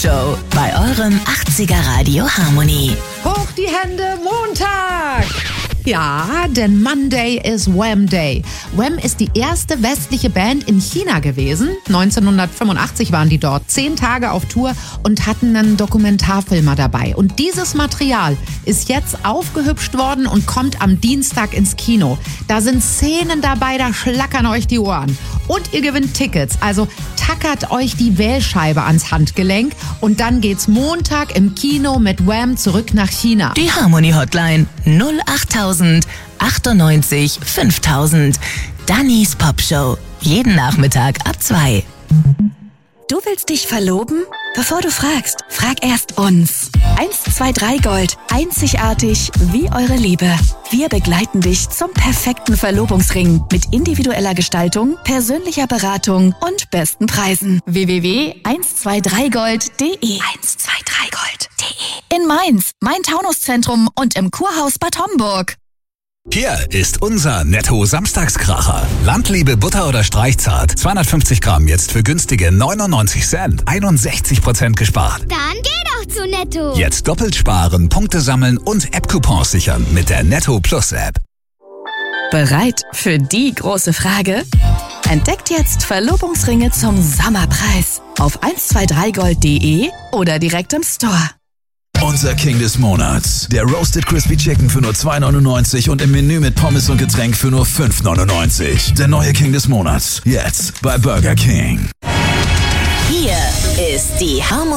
Show bei eurem 80er Radio Harmony. Hoch die Hände, Montag! Ja, denn Monday is Wham Day. Wham ist die erste westliche Band in China gewesen. 1985 waren die dort 10 Tage auf Tour und hatten einen Dokumentarfilmer dabei. Und dieses Material ist jetzt aufgehübscht worden und kommt am Dienstag ins Kino. Da sind Szenen dabei, da schlackern euch die Ohren. Und ihr gewinnt Tickets, also tackert euch die Wählscheibe ans Handgelenk und dann geht's Montag im Kino mit Wham zurück nach China. Die Harmony Hotline 08000 98 5000. Dannys Popshow. Jeden Nachmittag ab 2. Du willst dich verloben? Bevor du fragst, frag erst uns. 123 Gold. Einzigartig wie eure Liebe. Wir begleiten dich zum perfekten Verlobungsring mit individueller Gestaltung, persönlicher Beratung und besten Preisen. www.123gold.de 123gold.de In Mainz, Main-Taunus-Zentrum und im Kurhaus Bad Homburg. Hier ist unser Netto-Samstagskracher. Landliebe Butter oder Streichzart. 250 Gramm jetzt für günstige 99 Cent. 61% gespart. Dann geh doch zu Netto. Jetzt doppelt sparen, Punkte sammeln und App-Coupons sichern mit der Netto Plus App. Bereit für die große Frage? Entdeckt jetzt Verlobungsringe zum Sommerpreis auf 123gold.de oder direkt im Store. Unser King des Monats. Der Roasted Crispy Chicken für nur 2,99 und im Menü mit Pommes und Getränk für nur 5,99. Der neue King des Monats. Jetzt bei Burger King. Hier ist die Harmony